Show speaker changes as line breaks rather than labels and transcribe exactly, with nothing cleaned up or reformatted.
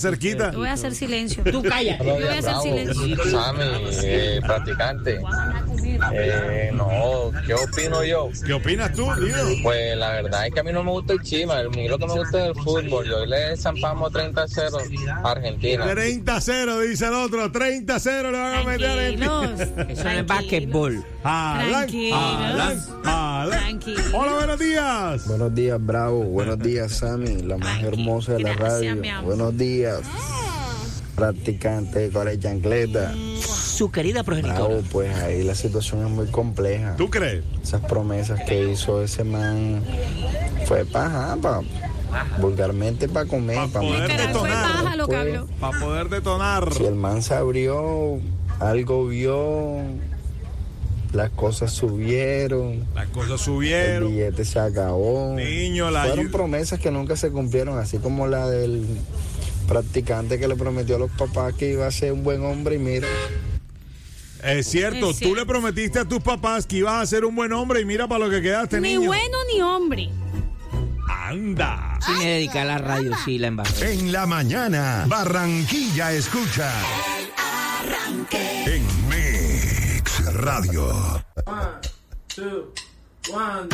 Cerquita.
Yo voy a hacer silencio. Tú cállate. Yo voy a hacer silencio.
Sammy, eh, practicante. Eh, no, ¿qué opino yo?
¿Qué opinas tú, tío?
Pues la verdad es que a mí no me gusta el chima, a mí lo que me gusta es el fútbol. Yo le zampamos treinta a cero a Argentina.
treinta a cero, dice el otro. treinta a cero le van a meter a Argentina.
Eso no es básquetbol.
Tranquilos. Tranquilos.
Hola, buenos días.
Buenos días, Bravo. Buenos días, Sammy, la más hermosa de la
Gracias,
radio.
mi amor.
Buenos días, practicante con la chancleta.
Su querida progenitora.
Bravo, pues ahí la situación es muy compleja.
¿Tú crees?
Esas promesas que hizo ese man fue paja, pa, vulgarmente para comer.
Pa'
Pa
poder
Literal, fue
detonar.
paja lo que habló.
Para poder detonar.
Si el man se abrió, algo vio, las cosas subieron,
Las cosas
el
subieron.
billete se acabó.
Niño, la
Fueron
ayu-
promesas que nunca se cumplieron, así como la del practicante que le prometió a los papás que iba a ser un buen hombre y mira.
Es cierto,
Es
tú
cierto.
le prometiste a tus papás que ibas a ser un buen hombre y mira para lo que quedaste,
Ni
niño.
bueno ni hombre.
Anda.
Si me dedica a la radio, sí, la embarré.
En la mañana, Barranquilla escucha. En Mix Radio.
One, two, one.